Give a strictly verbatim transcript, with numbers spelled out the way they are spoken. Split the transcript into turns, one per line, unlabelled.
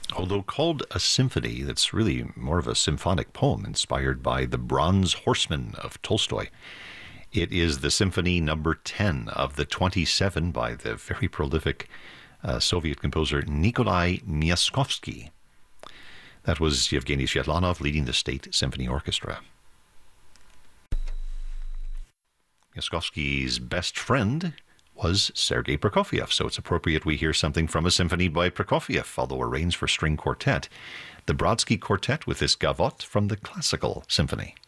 Although called a symphony, that's really more of a symphonic poem inspired by The Bronze Horseman of Tolstoy. It is the symphony number ten of the twenty-seven by the very prolific uh, Soviet composer Nikolai Myaskovsky. That was Yevgeny Svetlanov leading the State Symphony Orchestra. Myaskovsky's best friend was Sergei Prokofiev, so it's appropriate we hear something from a symphony by Prokofiev, although arranged for string quartet. The Brodsky Quartet with this gavotte from the Classical Symphony.